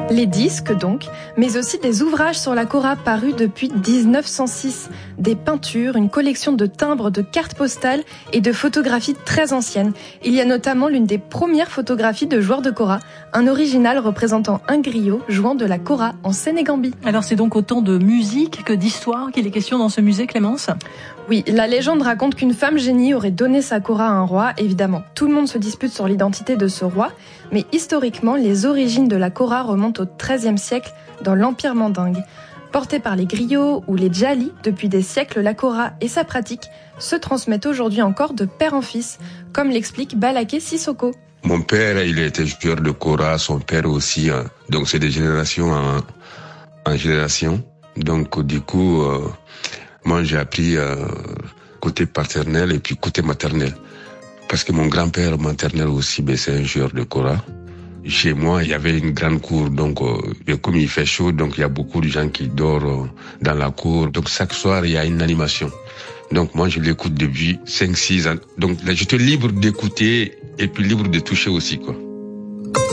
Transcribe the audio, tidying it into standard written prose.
Les disques donc, mais aussi des ouvrages sur la kora parus depuis 1906. Des peintures, une collection de timbres, de cartes postales et de photographies très anciennes. Il y a notamment l'une des premières photographies de joueurs de kora, un original représentant un griot jouant de la kora en Sénégambie. Alors c'est donc autant de musique que d'histoire qu'il est question dans ce musée, Clémence ? Oui, la légende raconte qu'une femme génie aurait donné sa kora à un roi. Évidemment, tout le monde se dispute sur l'identité de ce roi, mais historiquement, les origines de la kora remontent au XIIIe siècle dans l'Empire mandingue. Portée par les griots ou les djalis, depuis des siècles, la kora et sa pratique se transmettent aujourd'hui encore de père en fils, comme l'explique Balaké Sissoko. Mon père, il était joueur de kora, son père aussi, donc c'est de génération en génération. Donc du coup, moi j'ai appris côté paternel et puis côté maternel. Parce que mon grand-père maternel aussi, c'est un joueur de kora. Chez moi, il y avait une grande cour, donc comme il fait chaud, donc il y a beaucoup de gens qui dorment dans la cour. Donc chaque soir, il y a une animation. Donc moi, je l'écoute depuis 5-6 ans. Donc là, j'étais libre d'écouter et puis libre de toucher aussi, quoi.